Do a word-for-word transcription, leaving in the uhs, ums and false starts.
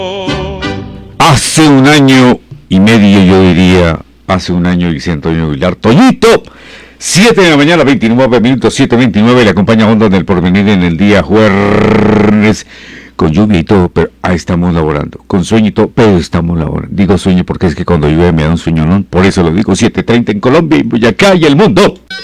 Hace un año y medio, yo diría, hace un año, dice Antonio Aguilar. Toñito, siete de la mañana, veintinueve minutos, siete veintinueve, le acompaña Onda en el Porvenir en el día jueves, con lluvia y todo, pero ahí estamos laborando, con sueño y todo, pero estamos laborando. Digo sueño porque es que cuando llueve me da un sueño, ¿no? Por eso lo digo, siete treinta en Colombia, en Boyacá y el mundo.